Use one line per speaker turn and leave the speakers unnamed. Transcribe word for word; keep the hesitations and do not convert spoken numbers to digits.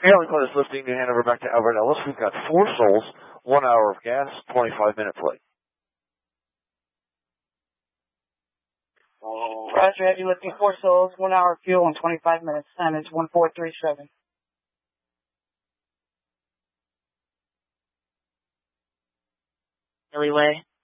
Hailing Clint is lifting New Hanover back to Albert Ellis. We've got four souls, one hour of gas, twenty-five minute flight.
Roger, heavy lifting four souls, one hour of fuel, and twenty-five minutes. Time is one four three seven.
Relay.